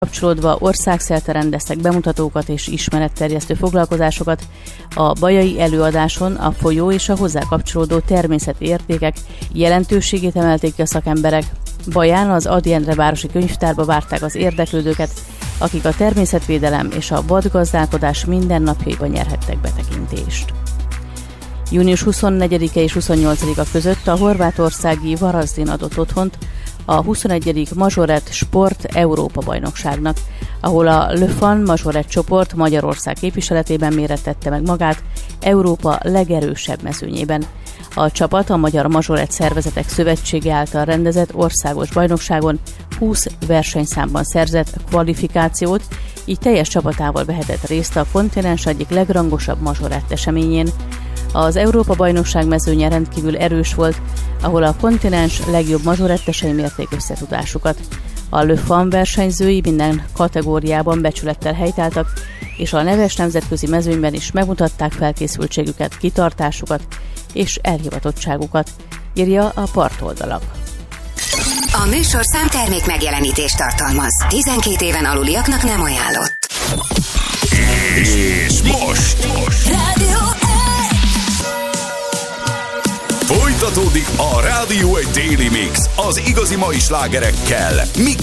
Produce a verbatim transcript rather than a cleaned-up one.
Kapcsolódva országszerte rendeztek bemutatókat és ismeretterjesztő foglalkozásokat. A bajai előadáson a folyó és a hozzá kapcsolódó természeti értékek jelentőségét emelték ki a szakemberek. Baján az Ady Endre városi könyvtárba várták az érdeklődőket, akik a természetvédelem és a vadgazdálkodás mindennapjaiban nyerhettek betekintést. június huszonnegyedike és huszonnyolcadika között a horvátországi Varazdin adott otthont a huszonegyedik Mazsoret Sport Európa-bajnokságnak, ahol a Le Fan Mazsoret csoport Magyarország képviseletében mérettette meg magát Európa legerősebb mezőnyében. A csapat a Magyar Mazsoret Szervezetek Szövetsége által rendezett országos bajnokságon húsz versenyszámban szerzett kvalifikációt, így teljes csapatával vehetett részt a kontinens egyik legrangosabb mazsorett eseményén. Az Európa-bajnokság mezőnye rendkívül erős volt, ahol a kontinens legjobb mazsorettesei mérték összetudásukat. A Le Fan versenyzői minden kategóriában becsülettel helytáltak, és a neves nemzetközi mezőnyben is megmutatták felkészültségüket, kitartásukat és elhivatottságukat, írja a Partoldalak. A műsorszám termék megjelenítést tartalmaz. tizenkét éven aluliaknak nem ajánlott. És most! most. Rádió Folytatódik a Rádió egy Daily Mix az igazi mai slágerekkel. Mix